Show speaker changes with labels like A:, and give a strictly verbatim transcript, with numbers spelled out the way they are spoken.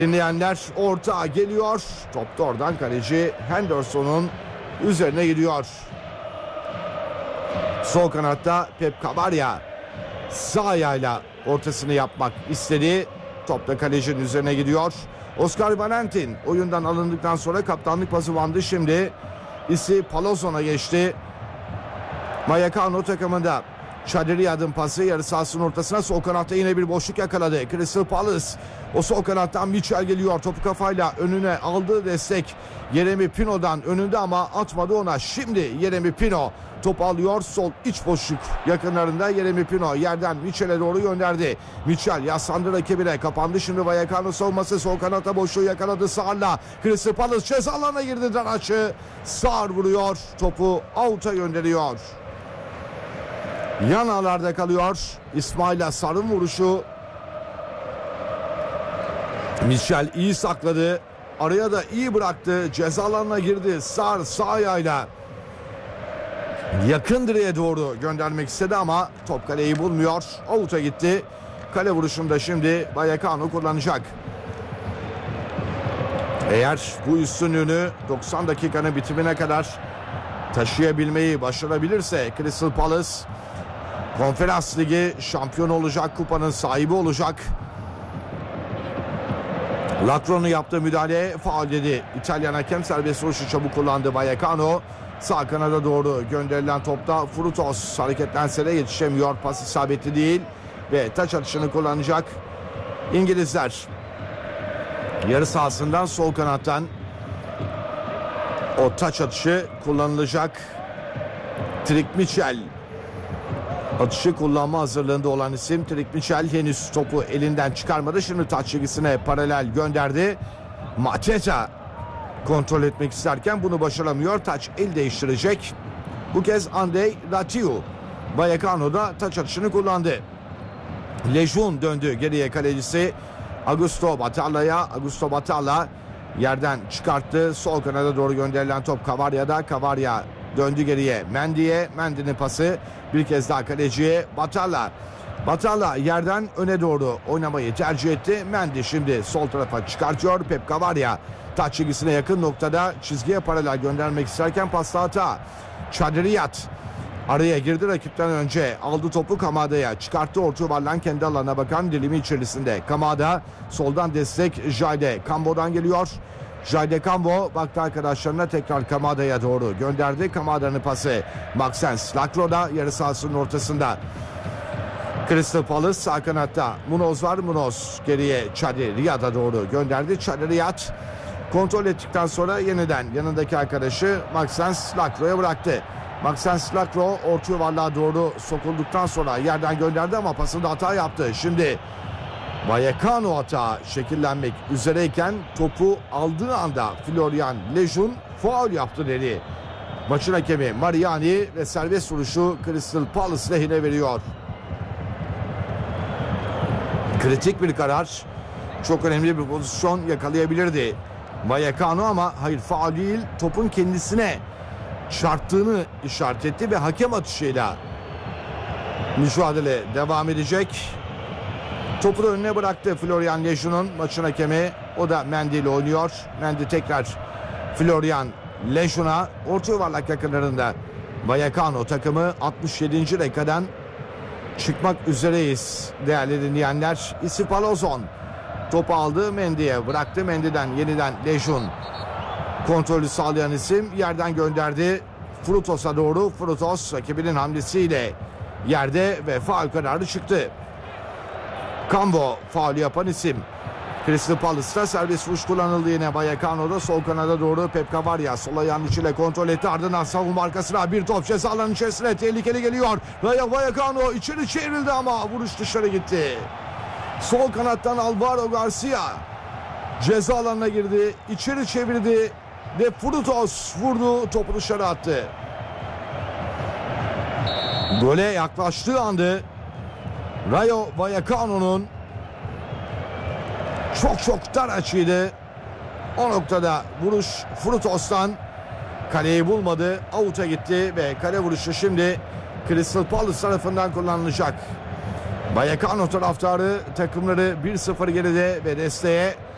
A: Dinleyenler, orta geliyor. Top da oradan kaleci Henderson'un üzerine gidiyor. Sol kanatta Pep Cavarria sağ ayağıyla ortasını yapmak istedi. Top da kalecinin üzerine gidiyor. Oscar Valentin oyundan alındıktan sonra kaptanlık pası vandı. Şimdi isi Palazzo'na geçti. Vallecano takımında. Çadiriyad'ın pası yarı sahasının ortasına, sol kanatta yine bir boşluk yakaladı Crystal Palace. O sol kanattan Mitchell geliyor, topu kafayla önüne aldığı destek Yeremy Pino'dan önünde ama atmadı ona. Şimdi Yeremy Pino top alıyor, sol iç boşluk yakınlarında Yeremy Pino yerden Mitchell'e doğru gönderdi. Mitchell yaslandı rakibine, kapandı şimdi Vallecano savunması, sol kanatta boşluğu yakaladı Sarr'la. Crystal Palace ceza alanına girdi, Daraç'ı Sarr vuruyor, topu out'a gönderiyor. Yan ağlarda kalıyor İsmail Sarr'ın vuruşu. Mitchell iyi sakladı, araya da iyi bıraktı, ceza alanına girdi. Sarr sağ ayağıyla yakın direğe doğru göndermek istedi ama top kaleyi bulmuyor, out'a gitti. Kale vuruşunda şimdi Vallecano kullanacak. Eğer bu üstünlüğünü doksan dakikanın bitimine kadar taşıyabilmeyi başarabilirse Crystal Palace Konferans Ligi şampiyonu olacak, kupanın sahibi olacak. Lacroix'un yaptığı müdahale faul dedi. İtalyan hakem serbest vuruşu çabuk kullandı. Vallecano sağ kanada doğru gönderilen topta Frutos hareketlense de yetişemiyor. Pas isabetli değil ve taç atışını kullanacak İngilizler. Yarı sahasından sol kanattan o taç atışı kullanılacak. Trick Mitchell atışı kullanma hazırlığında olan isim. Trick Mitchell henüz topu elinden çıkarmadı. Şimdi taç çizgisine paralel gönderdi. Mateta kontrol etmek isterken bunu başaramıyor. Taç el değiştirecek. Bu kez Andrei Ratiu. Vallecano da taç atışını kullandı. Lejeune döndü geriye, kalecisi Augusto Batalla'ya. Augusto Batalla yerden çıkarttı. Sol kanada doğru gönderilen top Cavarria'da. Cavarria döndü geriye Mendy'ye. Mendy'nin pası bir kez daha kaleciye Batalla. Batalla yerden öne doğru oynamayı tercih etti. Mendy şimdi sol tarafa çıkartıyor. Pep Cavarria taç çizgisine yakın noktada çizgiye paralel göndermek isterken pasta hata. Çadiriyad araya girdi rakipten önce, aldı topu Kamada'ya çıkarttı, orta yuvarlan kendi alanına bakan dilimi içerisinde. Kamada soldan destek Jayde Cambo'dan geliyor. Jayde Cambo baktı arkadaşlarına, tekrar Kamada'ya doğru gönderdi. Kamada'nın pası Maxence Lacroix'da yarı sahasının ortasında. Crystal Palace sağ kanatta Munoz var. Munoz geriye Çadiriyad'a doğru gönderdi. Çadiriyad kontrol ettikten sonra yeniden yanındaki arkadaşı Maxence Lacroix'a bıraktı. Maxence Lacroix orta yuvarlığa doğru sokulduktan sonra yerden gönderdi ama pasında hata yaptı. Şimdi Vallecano hata şekillenmek üzereyken topu aldığı anda Florian Lejeune faul yaptı dedi. Maçın hakemi Mariani ve serbest vuruşu Crystal Palace lehine veriyor. Kritik bir karar. Çok önemli bir pozisyon yakalayabilirdi Vallecano ama hayır, faul değil, topun kendisine çarptığını işaret etti ve hakem atışıyla mücadele devam edecek. Topu da önüne bıraktı Florian Lejeune'un maçın hakemi. O da Mendy ile oynuyor. Mendy tekrar Florian Lejeune'a, orta yuvarlak yakınlarında Vallecano takımı altmış yedinci dakikadan çıkmak üzereyiz değerli dinleyenler. Isi Palazon topu aldı, Mendy'ye bıraktı. Mendy'den yeniden Lejeune kontrolü sağlayan isim yerden gönderdi Frutos'a doğru. Frutos rakibinin hamlesiyle yerde ve faul kararı çıktı. Cambo faul yapan isim. Crystal Palace'ta serbest vuruş kullanıldı yine. Vallecano'da sol kanada doğru Pep Cavarria sol ayağının içiyle kontrol etti. Ardından savunma arkasına bir top ceza alanının içerisine tehlikeli geliyor. Vallecano içeri çevrildi ama vuruş dışarı gitti. Sol kanattan Alvaro Garcia ceza alanına girdi, içeri çevirdi ve Frutos vurdu, topu dışarı attı. Gole yaklaştığı andı Rayo Vallecano'nun çok çok dar açıydı. O noktada vuruş Frutos'tan kaleyi bulmadı, out'a gitti ve kale vuruşu şimdi Crystal Palace tarafından kullanılacak. Vallecano taraftarı takımları bir sıfır geride ve desteğe